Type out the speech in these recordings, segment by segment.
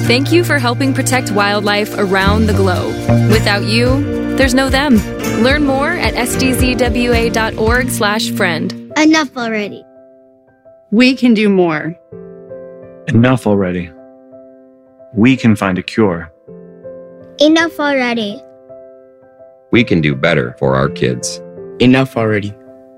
Thank you for helping protect wildlife around the globe. Without you, there's no them. Learn more at sdzwa.org/friend. Enough already. We can do more. Enough already. We can find a cure. Enough already. We can do better for our kids. Enough already.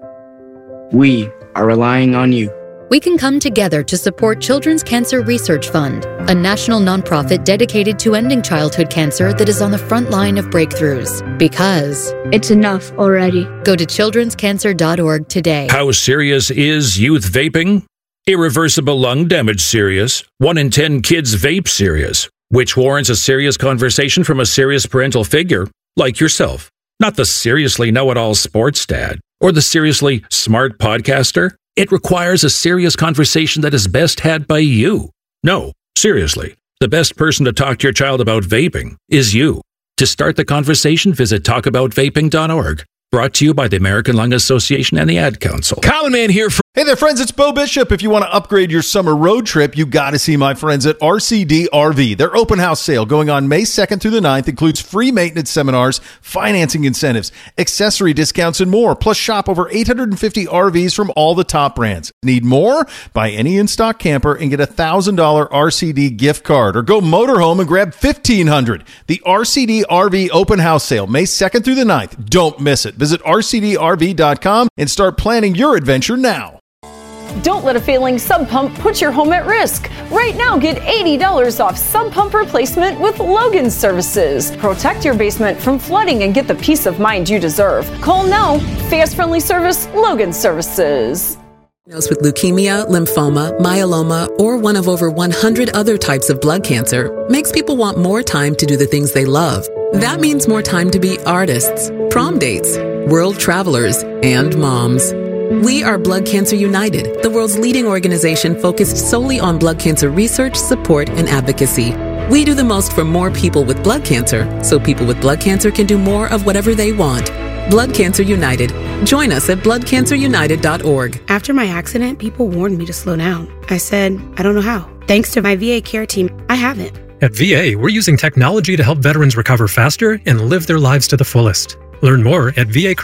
We are relying on you. We can come together to support Children's Cancer Research Fund, a national nonprofit dedicated to ending childhood cancer that is on the front line of breakthroughs. Because it's enough already. Go to childrenscancer.org today. How serious is youth vaping? Irreversible lung damage serious. 1 in 10 kids vape serious, which warrants a serious conversation from a serious parental figure like yourself. Not the seriously know-it-all sports dad or the seriously smart podcaster. It requires a serious conversation that is best had by you. No, seriously, the best person to talk to your child about vaping is you. To start the conversation, visit talkaboutvaping.org. Brought to you by the American Lung Association and the Ad Council. Common Man here. Hey there, friends. It's Bo Bishop. If you want to upgrade your summer road trip, you got to see my friends at RCD RV. Their open house sale going on May 2nd through the 9th includes free maintenance seminars, financing incentives, accessory discounts, and more. Plus, shop over 850 RVs from all the top brands. Need more? Buy any in-stock camper and get a $1,000 RCD gift card. Or go motorhome and grab $1,500. The RCD RV open house sale, May 2nd through the 9th. Don't miss it. Visit rcdrv.com and start planning your adventure now. Don't let a failing sump pump put your home at risk. Right now, get $80 off sump pump replacement with Logan Services. Protect your basement from flooding and get the peace of mind you deserve. Call now. Fast, friendly service, Logan Services. With leukemia, lymphoma, myeloma, or one of over 100 other types of blood cancer makes people want more time to do the things they love. That means more time to be artists, prom dates, world travelers, and moms. We are Blood Cancer United, the world's leading organization focused solely on blood cancer research, support, and advocacy. We do the most for more people with blood cancer, so people with blood cancer can do more of whatever they want. Blood Cancer United. Join us at bloodcancerunited.org. After my accident, people warned me to slow down. I said, I don't know how. Thanks to my VA care team, I haven't. At VA, we're using technology to help veterans recover faster and live their lives to the fullest. Learn more at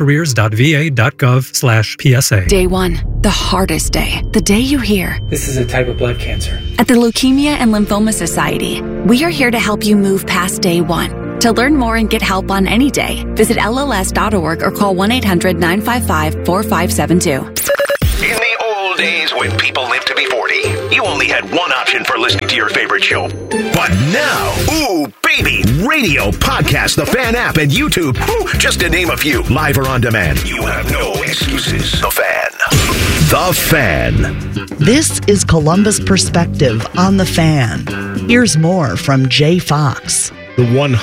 vacareers.va.gov/PSA. Day 1, the hardest day. The day you hear, this is a type of blood cancer. At the Leukemia and Lymphoma Society, we are here to help you move past day 1. To learn more and get help on any day, visit LLS.org or call 1-800-955-4572. In the old days when people lived to be 40, you only had one option for listening to your favorite show. But now, ooh, baby, radio, podcast, the Fan app, and YouTube, just to name a few, live or on demand. You have no excuses. The Fan. The Fan. This is Columbus Perspective on The Fan. Here's more from Jay Fox. The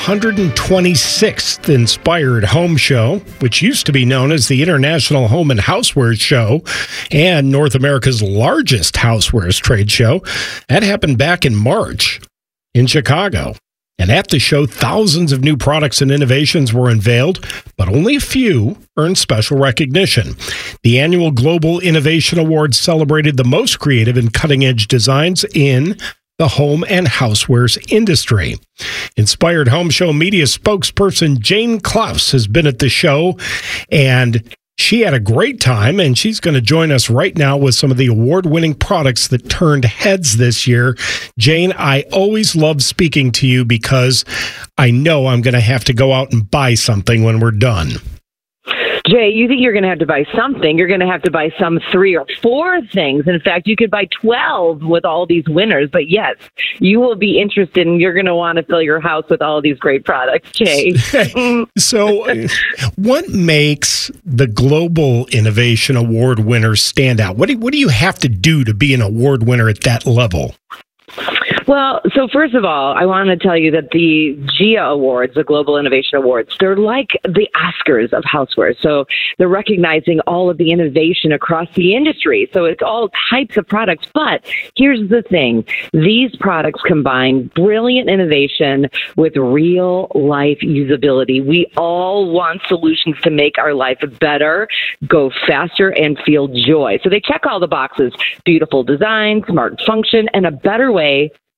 126th Inspired Home Show, which used to be known as the International Home and Housewares Show and North America's largest housewares trade show, that happened back in March in Chicago. And at the show, thousands of new products and innovations were unveiled, but only a few earned special recognition. The annual Global Innovation Awards celebrated the most creative and cutting-edge designs in the home and housewares industry. Inspired Home Show media spokesperson Jane Klaus has been at the show, and she had a great time, and she's going to join us right now with some of the award-winning products that turned heads this year. Jane, I always love speaking to you because I know I'm going to have to go out and buy something when we're done. Jay, you think you're going to have to buy something. You're going to have to buy some 3 or 4 things. In fact, you could buy 12 with all these winners. But yes, you will be interested and you're going to want to fill your house with all of these great products, Jay. So what makes the Global Innovation Award winners stand out? What do you have to do to be an award winner at that level? Well, so first of all, I want to tell you that the GIA Awards, the Global Innovation Awards, they're like the Oscars of housewares. So they're recognizing all of the innovation across the industry. So it's all types of products. But here's the thing. These products combine brilliant innovation with real life usability. We all want solutions to make our life better, go faster, and feel joy. So they check all the boxes: beautiful design, smart function, and a better way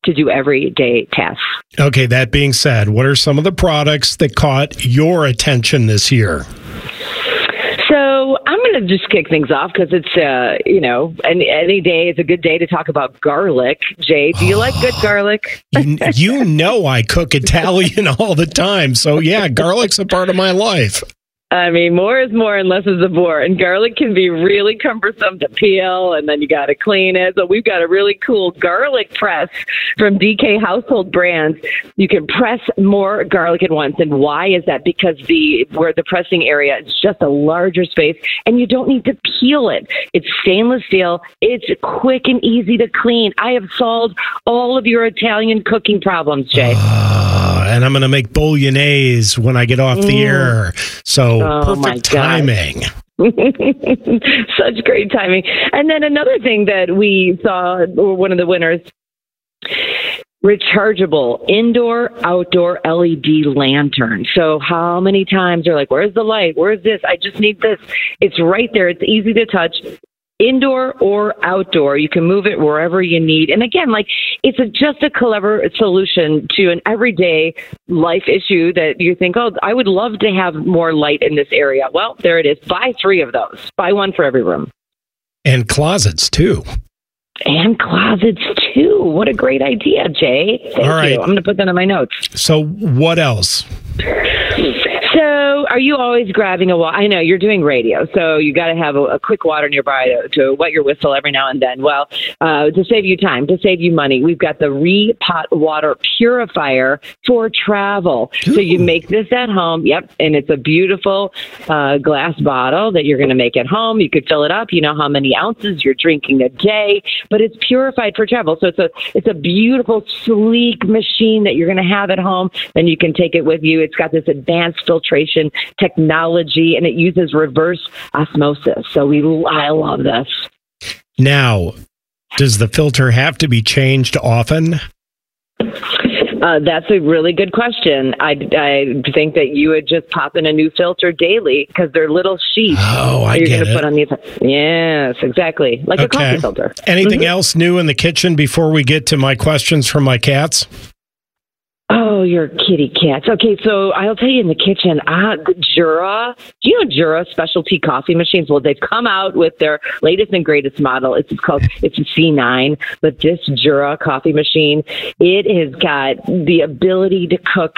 to do everyday tasks. Okay, that being said, what are some of the products that caught your attention this year? So I'm going to just kick things off because it's, any day is a good day to talk about garlic. Jay, do you like good garlic? You know I cook Italian all the time. So, yeah, garlic's a part of my life. I mean, more is more and less is a bore. And garlic can be really cumbersome to peel, and then you got to clean it. So we've got a really cool garlic press from DK Household Brands. You can press more garlic at once. And why is that? Because where the pressing area is just a larger space, and you don't need to peel it. It's stainless steel. It's quick and easy to clean. I have solved all of your Italian cooking problems, Jay. And I'm going to make bolognese when I get off the air. So perfect timing. Such great timing. And then another thing that we saw, one of the winners, rechargeable indoor-outdoor LED lantern. So how many times you're like, where's the light? Where's this? I just need this. It's right there. It's easy to touch. Indoor or outdoor, you can move it wherever you need. And again, it's just a clever solution to an everyday life issue that you think, oh, I would love to have more light in this area. Well, there it is. Buy 3 of those. Buy 1 for every room. And closets, too. What a great idea, Jay. Thank you. I'm going to put that in my notes. So what else? So are you always grabbing a water? I know you're doing radio, so you got to have a quick water nearby to wet your whistle every now and then. Well, to save you time, to save you money, we've got the Repot Water Purifier for travel. Ooh. So you make this at home. Yep. And it's a beautiful glass bottle that you're going to make at home. You could fill it up. You know how many ounces you're drinking a day, but it's purified for travel. So it's a beautiful, sleek machine that you're going to have at home. Then you can take it with you. It's got this advanced filtration technology, and it uses reverse osmosis. So I love this. Now, does the filter have to be changed often? That's a really good question. I think that you would just pop in a new filter daily because they're little sheets. Oh, I you're get gonna it. Put on these. Yes, exactly. Like a coffee filter. Anything else new in the kitchen before we get to my questions from my cats? Oh, your kitty cats. Okay, so I'll tell you in the kitchen, the Jura, do you know Jura specialty coffee machines? Well, they've come out with their latest and greatest model. It's a C9, but this Jura coffee machine, it has got the ability to cook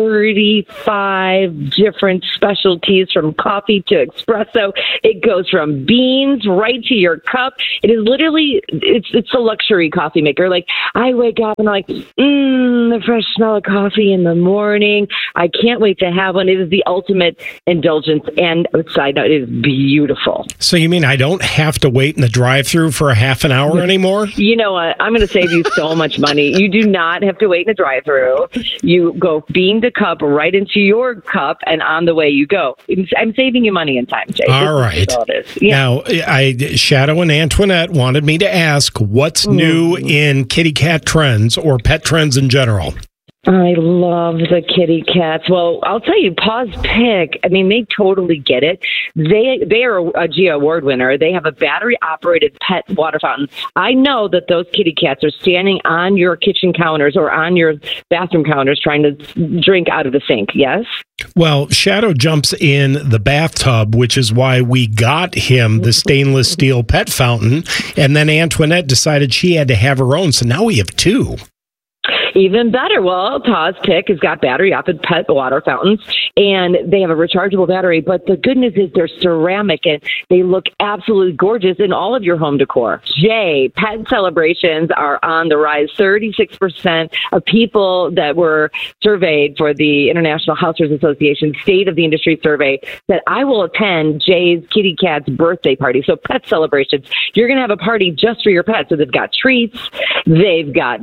35 different specialties from coffee to espresso. It goes from beans right to your cup. It is literally, it's a luxury coffee maker. Like, I wake up and I'm like, the fresh smell of coffee in the morning. I can't wait to have one. It is the ultimate indulgence. And side note, it is beautiful. So you mean I don't have to wait in the drive-thru for a half an hour anymore? You know what? I'm going to save you so much money. You do not have to wait in the drive-thru. You go bean to cup right into your cup, and on the way you go. I'm saving you money and time, Jay. All right. Now, Shadow and Antoinette wanted me to ask, what's new in kitty cat trends or pet trends in general? I love the kitty cats. Well, I'll tell you, Paws Pick, I mean, they totally get it. They are a GEO Award winner. They have a battery-operated pet water fountain. I know that those kitty cats are standing on your kitchen counters or on your bathroom counters trying to drink out of the sink, yes? Well, Shadow jumps in the bathtub, which is why we got him the stainless steel pet fountain, and then Antoinette decided she had to have her own, so now we have 2. Even better. Well, Paws Pick has got battery-operated pet water fountains, and they have a rechargeable battery. But the good news is they're ceramic, and they look absolutely gorgeous in all of your home decor. Jay, pet celebrations are on the rise. 36% of people that were surveyed for the International Housewares Association State of the Industry Survey said, I will attend Jay's kitty cat's birthday party. So pet celebrations. You're going to have a party just for your pets. So they've got treats. They've got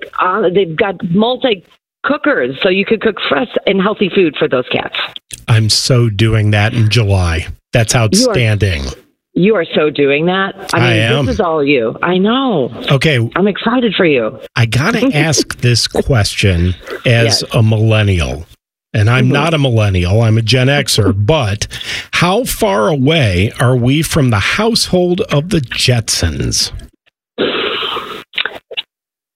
multi-cookers, so you could cook fresh and healthy food for those cats. I'm so doing that in July. That's outstanding. You are so doing that. I mean, this is all you. I know. Okay. I'm excited for you. I got to ask this question as a millennial. And I'm not a millennial, I'm a Gen Xer, but how far away are we from the household of the Jetsons?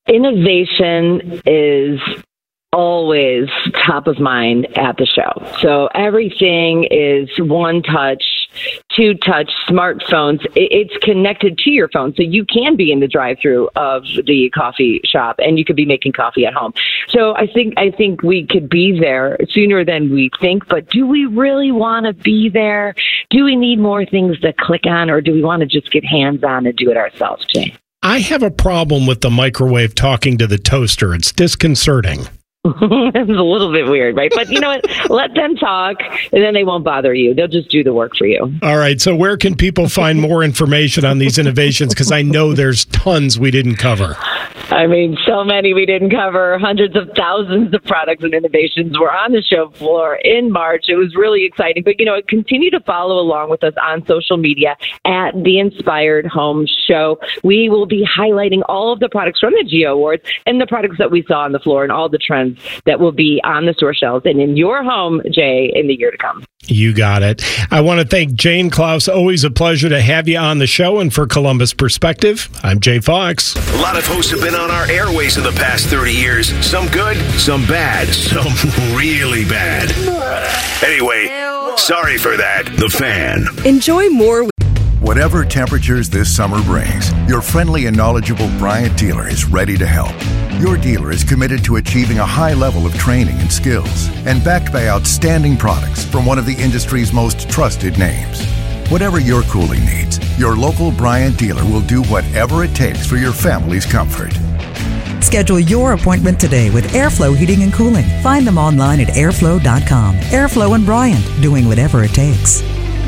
Innovation is always top of mind at the show. So everything is one touch, two touch, smartphones. It's connected to your phone. So you can be in the drive-through of the coffee shop and you could be making coffee at home. So I think we could be there sooner than we think, but do we really want to be there? Do we need more things to click on, or do we want to just get hands-on and do it ourselves, Jay? I have a problem with the microwave talking to the toaster. It's disconcerting. It's a little bit weird, right? But you know what? Let them talk, and then they won't bother you. They'll just do the work for you. All right. So where can people find more information on these innovations? Because I know there's tons we didn't cover. I mean, so many we didn't cover. Hundreds of thousands of products and innovations were on the show floor in March. It was really exciting. But, continue to follow along with us on social media at The Inspired Home Show. We will be highlighting all of the products from the Geo Awards and the products that we saw on the floor and all the trends that will be on the store shelves and in your home, Jay, in the year to come. You got it. I want to thank Jane Klaus. Always a pleasure to have you on the show. And for Columbus Perspective, I'm Jay Fox. A lot of hosts have been on our airways in the past 30 years. Some good, some bad, some really bad. Anyway, sorry for that. The Fan. Enjoy more. Whatever temperatures this summer brings, your friendly and knowledgeable Bryant dealer is ready to help. Your dealer is committed to achieving a high level of training and skills and backed by outstanding products from one of the industry's most trusted names. Whatever your cooling needs, your local Bryant dealer will do whatever it takes for your family's comfort. Schedule your appointment today with Airflow Heating and Cooling. Find them online at airflow.com. Airflow and Bryant, doing whatever it takes.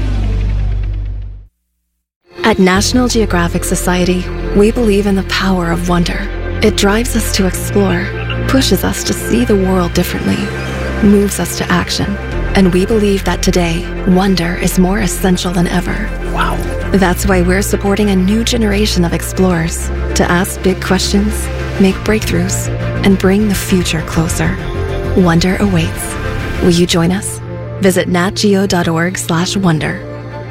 At National Geographic Society, we believe in the power of wonder. It drives us to explore, pushes us to see the world differently, moves us to action. And we believe that today, wonder is more essential than ever. Wow. That's why we're supporting a new generation of explorers to ask big questions, make breakthroughs, and bring the future closer. Wonder awaits. Will you join us? Visit natgeo.org/wonder.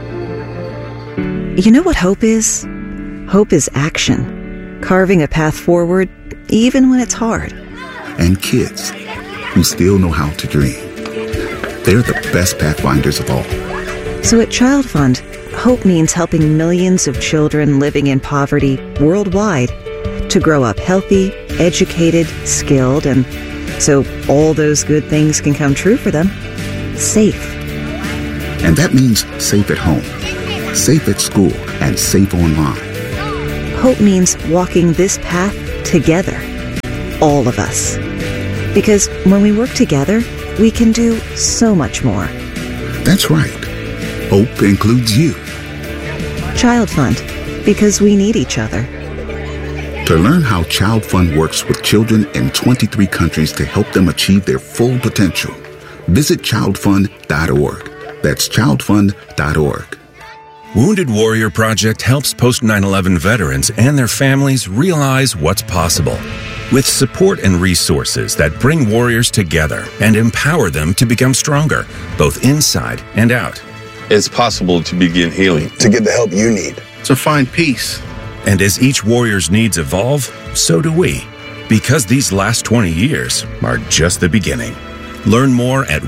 You know what hope is? Hope is action. Carving a path forward, even when it's hard. And kids who still know how to dream. They're the best pathfinders of all. So at Child Fund, hope means helping millions of children living in poverty worldwide to grow up healthy, educated, skilled, and so all those good things can come true for them. Safe. And that means safe at home, safe at school, and safe online. Hope means walking this path together. All of us. Because when we work together, we can do so much more. That's right. Hope includes you. Child Fund. Because we need each other. To learn how Child Fund works with children in 23 countries to help them achieve their full potential, visit childfund.org. That's childfund.org. Wounded Warrior Project helps post-9/11 veterans and their families realize what's possible. With support and resources that bring warriors together and empower them to become stronger, both inside and out. It's possible to begin healing, to get the help you need, to find peace. And as each warrior's needs evolve, so do we. Because these last 20 years are just the beginning. Learn more at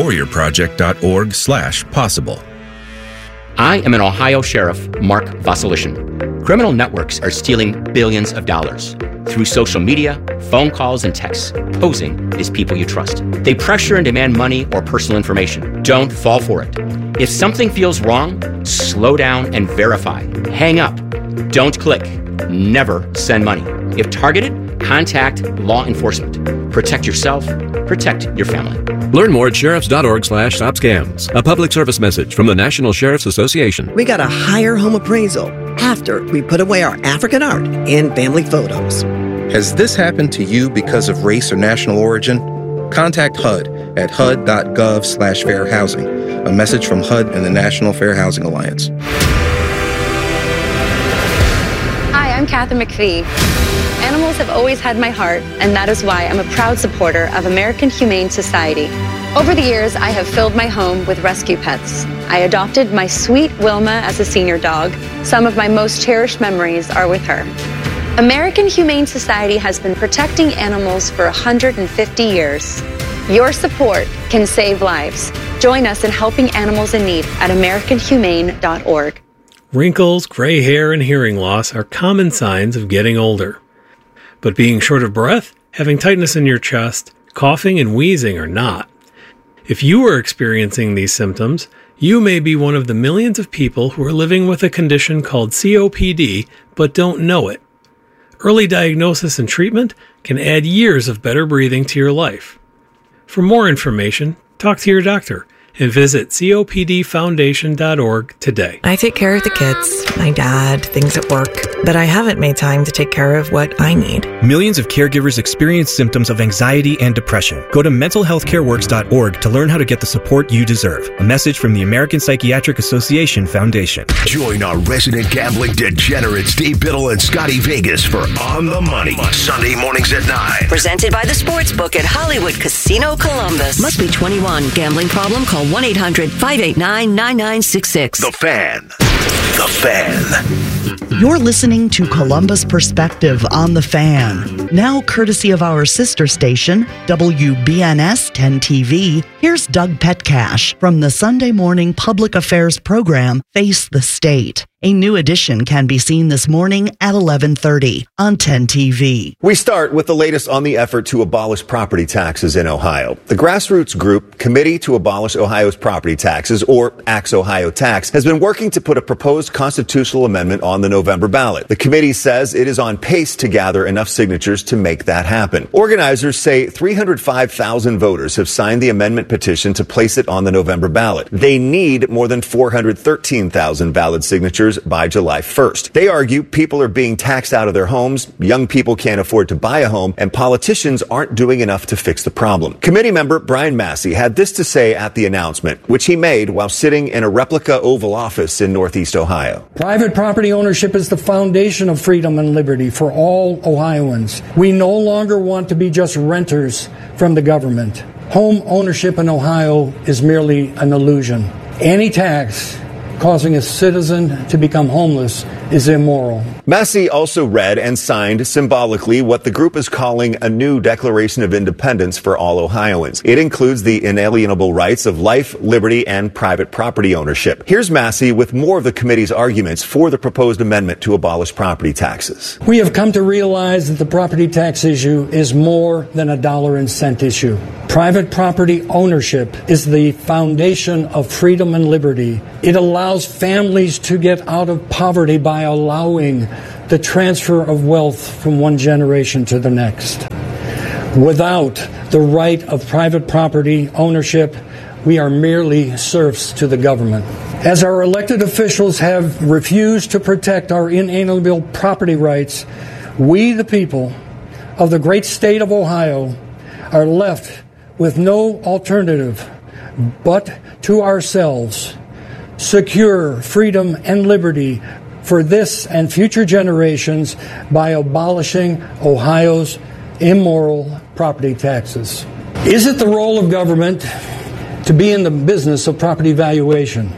woundedwarriorproject.org/possible. I am an Ohio Sheriff, Mark Vasilishin. Criminal networks are stealing billions of dollars through social media, phone calls, and texts, posing as people you trust. They pressure and demand money or personal information. Don't fall for it. If something feels wrong, slow down and verify. Hang up. Don't click. Never send money. If targeted, contact law enforcement. Protect yourself. Protect your family. Learn more at sheriffs.org/stopscams. A public service message from the National Sheriff's Association. We got a higher home appraisal after we put away our African art and family photos. Has this happened to you because of race or national origin? Contact HUD at hud.gov/fair housing. A message from HUD and the National Fair Housing Alliance. Hi, I'm Katherine McPhee. Animals have always had my heart, and that is why I'm a proud supporter of American Humane Society. Over the years, I have filled my home with rescue pets. I adopted my sweet Wilma as a senior dog. Some of my most cherished memories are with her. American Humane Society has been protecting animals for 150 years. Your support can save lives. Join us in helping animals in need at AmericanHumane.org. Wrinkles, gray hair, and hearing loss are common signs of getting older. But being short of breath, having tightness in your chest, coughing, and wheezing are not. If you are experiencing these symptoms, you may be one of the millions of people who are living with a condition called COPD but don't know it. Early diagnosis and treatment can add years of better breathing to your life. For more information, talk to your doctor and visit COPDfoundation.org today. I take care of the kids, my dad, things at work, but I haven't made time to take care of what I need. Millions of caregivers experience symptoms of anxiety and depression. Go to mentalhealthcareworks.org to learn how to get the support you deserve. A message from the American Psychiatric Association Foundation. Join our resident gambling degenerates Steve Biddle and Scotty Vegas for On the Money, Sunday mornings at 9. Presented by the Sportsbook at Hollywood Casino Columbus. Must be 21. Gambling problem? Call 1-800-589-9966. The Fan. The Fan. You're listening to Columbus Perspective on The Fan. Now, courtesy of our sister station, WBNS 10 TV, here's Doug Petcash from the Sunday morning public affairs program, Face the State. A new edition can be seen this morning at 11:30 on 10 TV. We start with the latest on the effort to abolish property taxes in Ohio. The grassroots group Committee to Abolish Ohio's Property Taxes, or Axe Ohio Tax, has been working to put a proposed constitutional amendment on the November ballot. The committee says it is on pace to gather enough signatures to make that happen. Organizers say 305,000 voters have signed the amendment petition to place it on the November ballot. They need more than 413,000 valid signatures by July 1st. They argue people are being taxed out of their homes, young people can't afford to buy a home, and politicians aren't doing enough to fix the problem. Committee member Brian Massey had this to say at the announcement, which he made while sitting in a replica Oval Office in Northeast Ohio. Private property ownership is the foundation of freedom and liberty for all Ohioans. We no longer want to be just renters from the government. Home ownership in Ohio is merely an illusion. Any tax causing a citizen to become homeless is immoral. Massey also read and signed symbolically what the group is calling a new Declaration of Independence for all Ohioans. It includes the inalienable rights of life, liberty, and private property ownership. Here's Massey with more of the committee's arguments for the proposed amendment to abolish property taxes. We have come to realize that the property tax issue is more than a dollar and cent issue. Private property ownership is the foundation of freedom and liberty. It allows families to get out of poverty by allowing the transfer of wealth from one generation to the next. Without the right of private property ownership, we are merely serfs to the government. As our elected officials have refused to protect our inalienable property rights, we, the people of the great state of Ohio, are left with no alternative but to ourselves secure freedom and liberty for this and future generations by abolishing Ohio's immoral property taxes. Is it the role of government to be in the business of property valuation?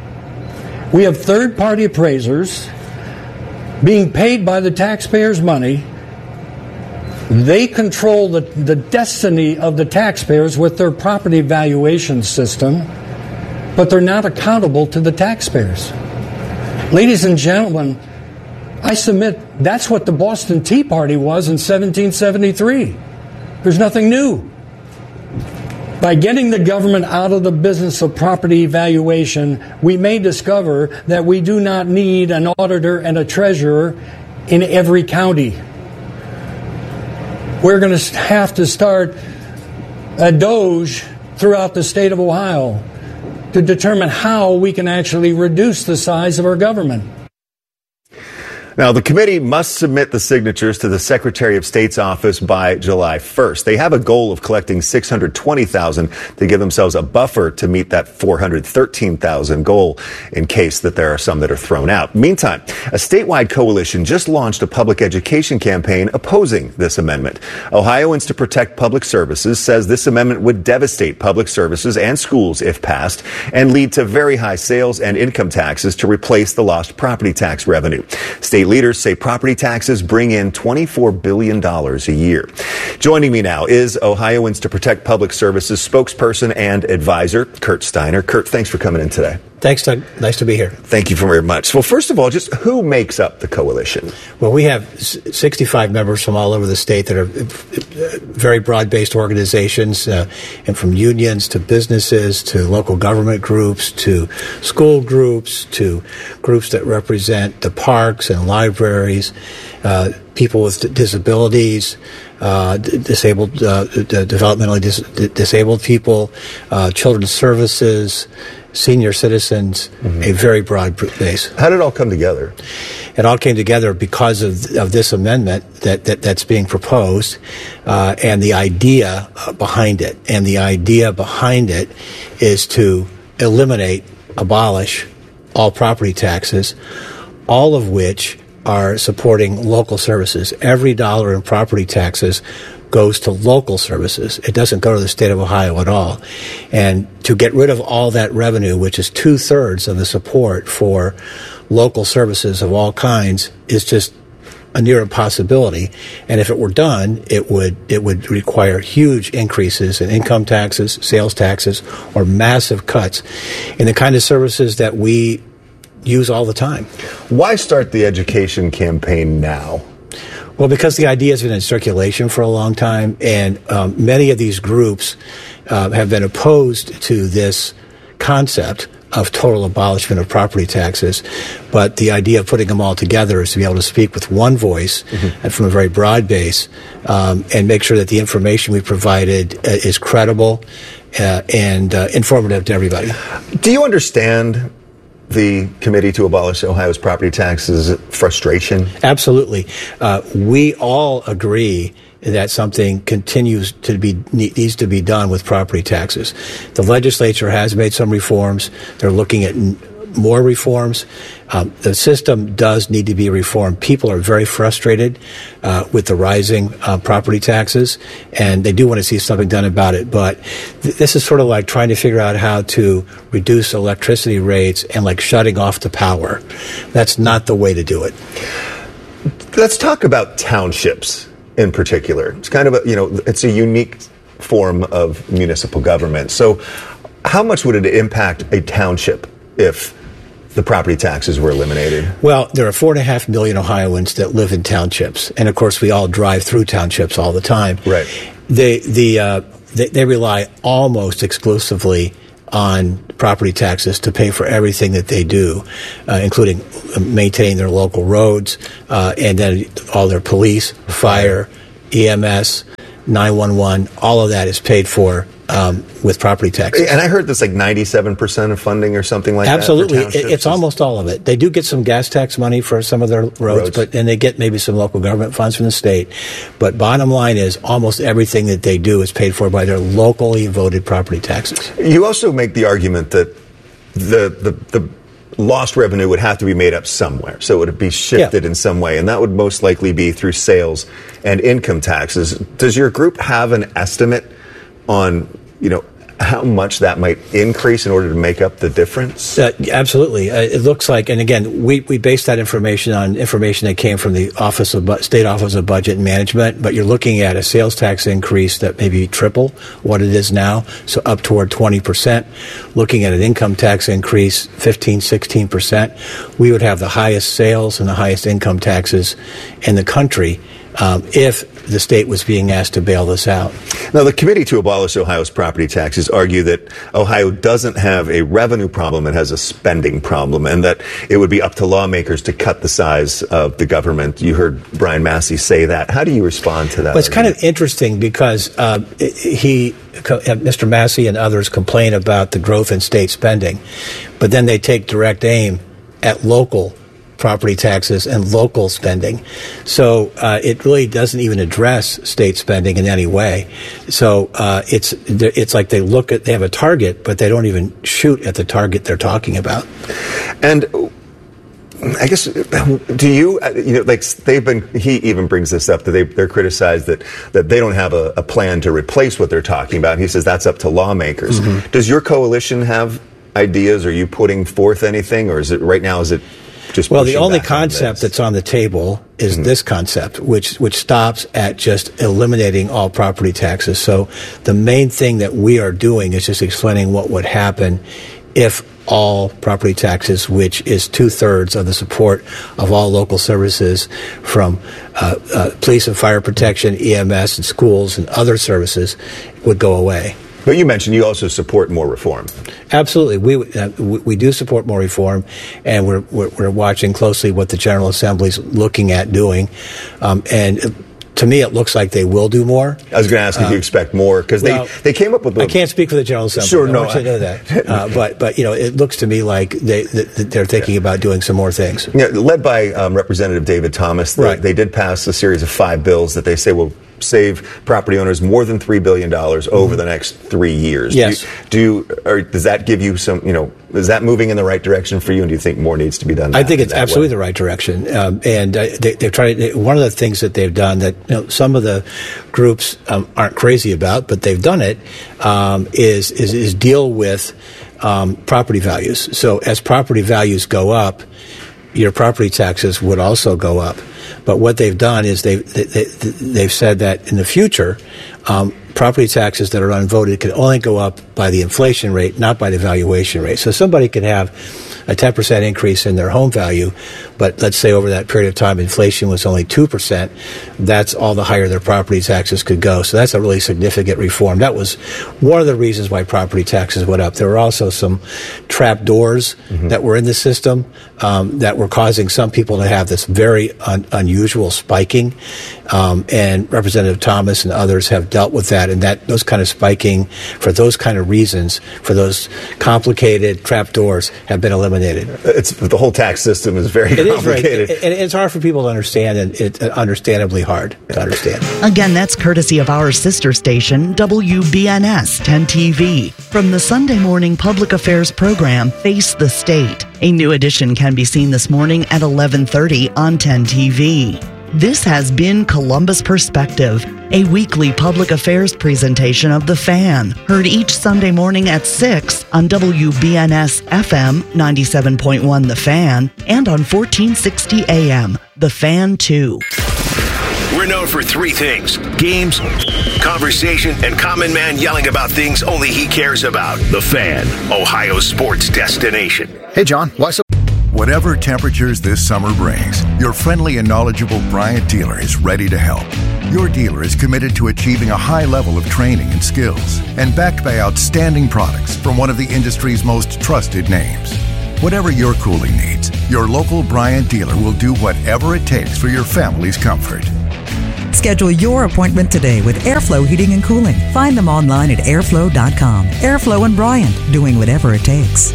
We have third-party appraisers being paid by the taxpayers' money. They control the destiny of the taxpayers with their property valuation system, but they're not accountable to the taxpayers. Ladies and gentlemen, I submit that's what the Boston Tea Party was in 1773. There's nothing new. By getting the government out of the business of property valuation, we may discover that we do not need an auditor and a treasurer in every county. We're going to have to start a Doge throughout the state of Ohio to determine how we can actually reduce the size of our government. Now, the committee must submit the signatures to the Secretary of State's office by July 1st. They have a goal of collecting 620,000 to give themselves a buffer to meet that 413,000 goal in case that there are some that are thrown out. Meantime, a statewide coalition just launched a public education campaign opposing this amendment. Ohioans to Protect Public Services says this amendment would devastate public services and schools if passed and lead to very high sales and income taxes to replace the lost property tax revenue. State leaders say property taxes bring in $24 billion a year. Joining me now is Ohioans to Protect Public Services spokesperson and advisor, Kurt Steiner. Kurt, thanks for coming in today. Thanks, Doug. Nice to be here. Thank you very much. Well, first of all, just who makes up the coalition? Well, we have 65 members from all over the state that are very broad-based organizations, and from unions to businesses to local government groups to school groups to groups that represent the parks and libraries, people with disabilities, disabled, developmentally disabled people, children's services, senior citizens, a very broad base. How did it all come together? It all came together because of this amendment that's being proposed, and the idea behind it. And the idea behind it is to abolish all property taxes, all of which are supporting local services. Every dollar in property taxes goes to local services. It doesn't go to the state of Ohio at all. And to get rid of all that revenue, which is 2/3 of the support for local services of all kinds, is just a near impossibility. And if it were done, it would require huge increases in income taxes, sales taxes, or massive cuts in the kind of services that we use all the time. Why start the education campaign now? Well, because the idea has been in circulation for a long time, and many of these groups have been opposed to this concept of total abolishment of property taxes. But the idea of putting them all together is to be able to speak with one voice and from a very broad base, and make sure that the information we provided is credible and informative to everybody. Do you understand the Committee to Abolish Ohio's Property Taxes frustration? Absolutely. We all agree that something needs to be done with property taxes. The legislature has made some reforms. They're looking at more reforms. The system does need to be reformed. People are very frustrated with the rising property taxes, and they do want to see something done about it. But this is sort of like trying to figure out how to reduce electricity rates and like shutting off the power. That's not the way to do it. Let's talk about townships in particular. It's kind of it's a unique form of municipal government. So how much would it impact a township if the property taxes were eliminated? Well, there are 4.5 million Ohioans that live in townships, and of course, we all drive through townships all the time. Right. They rely almost exclusively on property taxes to pay for everything that they do, including maintaining their local roads, and then all their police, fire, EMS, 911. All of that is paid for with property taxes. And I heard that's like 97% of funding or something like Absolutely. that. Absolutely. It's almost all of it. They do get some gas tax money for some of their roads, and they get maybe some local government funds from the state. But bottom line is almost everything that they do is paid for by their locally voted property taxes. You also make the argument that the lost revenue would have to be made up somewhere. So it would be shifted in some way, and that would most likely be through sales and income taxes. Does your group have an estimate on, how much that might increase in order to make up the difference? Absolutely. It looks like, and again, we based that information on information that came from the State Office of Budget and Management, but you're looking at a sales tax increase that may be triple what it is now, so up toward 20%. Looking at an income tax increase, 15-16%. We would have the highest sales and the highest income taxes in the country if the state was being asked to bail this out. Now, the Committee to Abolish Ohio's Property Taxes argue that Ohio doesn't have a revenue problem, it has a spending problem, and that it would be up to lawmakers to cut the size of the government. You heard Brian Massey say that. How do you respond to that? Well, it's kind of interesting because Mr. Massey and others complain about the growth in state spending, but then they take direct aim at local property taxes and local spending. So it really doesn't even address state spending in any way. So it's like they have a target, but they don't even shoot at the target they're talking about. And I guess, do you, he even brings this up, that they're criticized that they don't have a plan to replace what they're talking about. He says that's up to lawmakers. Mm-hmm. Does your coalition have ideas? Are you putting forth anything, or is it right now, Well, the only concept that's on the table is this concept, which stops at just eliminating all property taxes. So the main thing that we are doing is just explaining what would happen if all property taxes, which is 2/3 of the support of all local services from police and fire protection, EMS and schools and other services, would go away. But you mentioned you also support more reform. Absolutely, we do support more reform, and we're watching closely what the General Assembly's looking at doing, and to me, it looks like they will do more. I was going to ask if you expect more, because they came up with. I can't speak for the General Assembly. Sure, no, I want you to know that. But it looks to me like they're thinking about doing some more things. Yeah, led by Representative David Thomas, they did pass a series of 5 bills that they say will save property owners more than $3 billion over the next 3 years. Yes. Does that give you some, is that moving in the right direction for you, and do you think more needs to be done? I think it's absolutely the right direction. And they've tried, one of the things that they've done that some of the groups aren't crazy about, but they've done it, is deal with property values. So as property values go up, your property taxes would also go up. But what they've done is they've said that in the future, property taxes that are unvoted can only go up by the inflation rate, not by the valuation rate. So somebody could have a 10% increase in their home value, but let's say over that period of time inflation was only 2%, that's all the higher their property taxes could go. So that's a really significant reform. That was one of the reasons why property taxes went up. There were also some trap doors that were in the system that were causing some people to have this very unusual spiking, and Representative Thomas and others have dealt with that, and those kind of spiking for those kind of reasons, for those complicated trap doors, have been eliminated. The whole tax system is very complicated. And it's hard for people to understand, and it's understandably hard to understand. Again, that's courtesy of our sister station, WBNS 10 TV. From the Sunday morning public affairs program, Face the State. A new edition can be seen this morning at 11:30 on 10 TV. This has been Columbus Perspective, a weekly public affairs presentation of The Fan, heard each Sunday morning at 6 on WBNS FM 97.1 The Fan and on 1460 AM, The Fan 2. We're known for 3 things: games, conversation, and Common Man yelling about things only he cares about. The Fan, Ohio's sports destination. Hey, John, why so... Whatever temperatures this summer brings, your friendly and knowledgeable Bryant dealer is ready to help. Your dealer is committed to achieving a high level of training and skills, and backed by outstanding products from one of the industry's most trusted names. Whatever your cooling needs, your local Bryant dealer will do whatever it takes for your family's comfort. Schedule your appointment today with Airflow Heating and Cooling. Find them online at airflow.com. Airflow and Bryant, doing whatever it takes.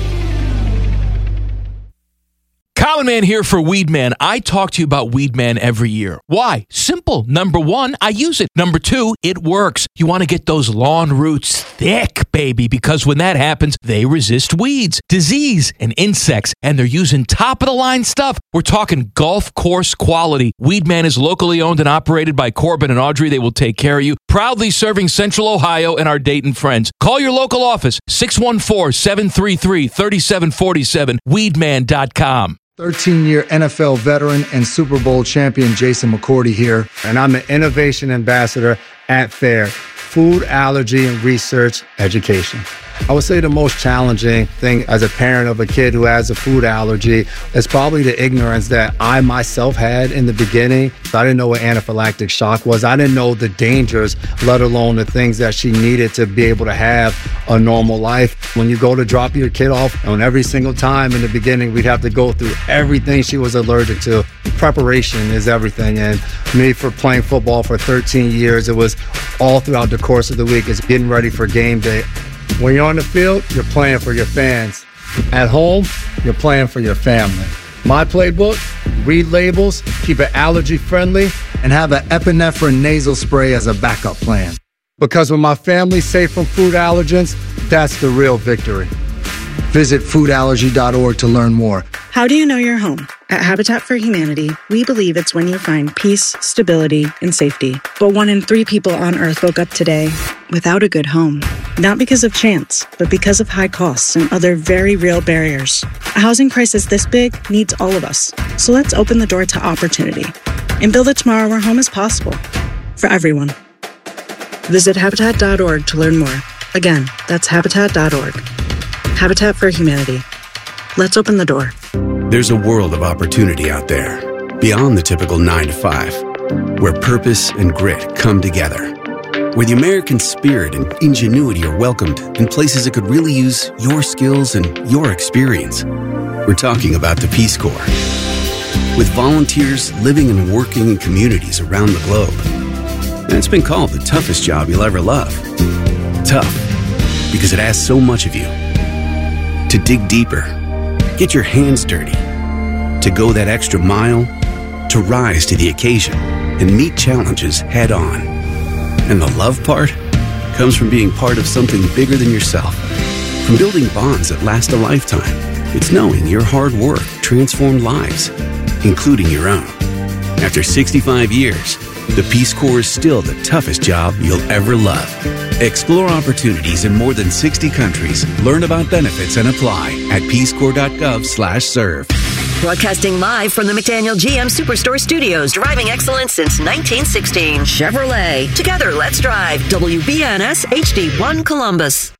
Common Man here for Weedman. I talk to you about Weedman every year. Why? Simple. Number 1, I use it. Number 2, it works. You want to get those lawn roots thick, baby, because when that happens, they resist weeds, disease, and insects, and they're using top-of-the-line stuff. We're talking golf course quality. Weedman is locally owned and operated by Corbin and Audrey. They will take care of you. Proudly serving Central Ohio and our Dayton friends. Call your local office, 614-733-3747, weedman.com. 13-year NFL veteran and Super Bowl champion Jason McCourty here, and I'm the Innovation Ambassador at FAIR, Food Allergy and Research Education. I would say the most challenging thing as a parent of a kid who has a food allergy is probably the ignorance that I myself had in the beginning. I didn't know what anaphylactic shock was. I didn't know the dangers, let alone the things that she needed to be able to have a normal life. When you go to drop your kid off, and every single time in the beginning, we'd have to go through everything she was allergic to. Preparation is everything. And me, for playing football for 13 years, it was all throughout the course of the week. It's getting ready for game day. When you're on the field, you're playing for your fans. At home, you're playing for your family. My playbook: read labels, keep it allergy friendly, and have an epinephrine nasal spray as a backup plan. Because when my family's safe from food allergens, that's the real victory. Visit foodallergy.org to learn more. How do you know you're home? At Habitat for Humanity, we believe it's when you find peace, stability, and safety. But 1 in 3 people on Earth woke up today without a good home. Not because of chance, but because of high costs and other very real barriers. A housing crisis this big needs all of us. So let's open the door to opportunity and build a tomorrow where home is possible for everyone. Visit Habitat.org to learn more. Again, that's Habitat.org. Habitat for Humanity. Let's open the door. There's a world of opportunity out there, beyond the typical 9 to 5, where purpose and grit come together, where the American spirit and ingenuity are welcomed in places that could really use your skills and your experience. We're talking about the Peace Corps. With volunteers living and working in communities around the globe. And it's been called the toughest job you'll ever love. Tough, because it asks so much of you. To dig deeper, get your hands dirty, to go that extra mile, to rise to the occasion and meet challenges head on. And the love part comes from being part of something bigger than yourself, from building bonds that last a lifetime. It's knowing your hard work transformed lives, including your own. After 65 years, the Peace Corps is still the toughest job you'll ever love. Explore opportunities in more than 60 countries. Learn about benefits and apply at peacecorps.gov/serve. Broadcasting live from the McDaniel GM Superstore Studios, driving excellence since 1916. Chevrolet. Together, let's drive. WBNS HD1 Columbus.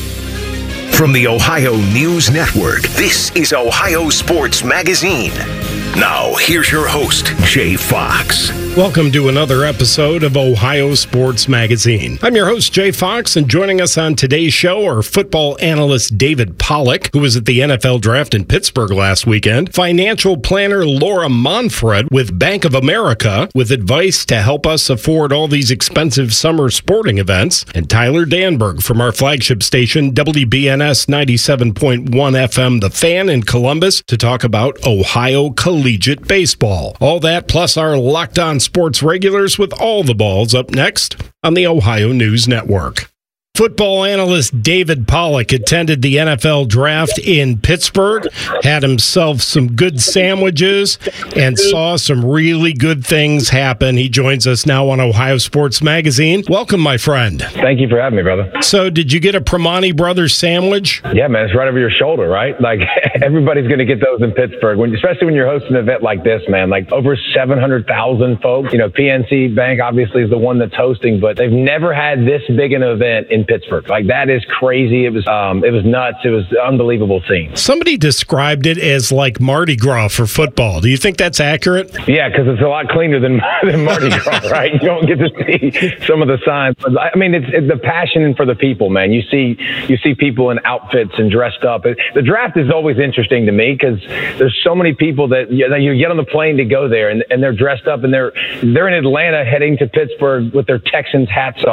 From the Ohio News Network, this is Ohio Sports Magazine. Now, here's your host, Jay Fox. Welcome to another episode of Ohio Sports Magazine. I'm your host, Jay Fox, and joining us on today's show are football analyst David Pollack, who was at the NFL Draft in Pittsburgh last weekend, financial planner Laura Monfred with Bank of America, with advice to help us afford all these expensive summer sporting events, and Tyler Danberg from our flagship station, WBNS 97.1 FM, The Fan in Columbus, to talk about Ohio collegiate baseball. All that plus our Locked On Sports regulars with all the balls up next on the Ohio News Network. Football analyst David Pollack attended the NFL Draft in Pittsburgh, had himself some good sandwiches, and saw some really good things happen. He joins us now on Ohio Sports Magazine. Welcome, my friend. Thank you for having me, brother. So, did you get a Primanti Brothers sandwich? Yeah, man, it's right over your shoulder, right? Like, everybody's going to get those in Pittsburgh, especially when you're hosting an event like this, man. Like, over 700,000 folks. You know, PNC Bank obviously is the one that's hosting, but they've never had this big an event in Pittsburgh. Like, that is crazy. It was nuts. It was an unbelievable scene. Somebody described it as like Mardi Gras for football. Do you think that's accurate? Yeah, because it's a lot cleaner than Mardi Gras, right? You don't get to see some of the signs. But, I mean, it's the passion for the people, man. You see people in outfits and dressed up. The draft is always interesting to me because there's so many people that you get on the plane to go there, and they're dressed up, and they're in Atlanta heading to Pittsburgh with their Texans hats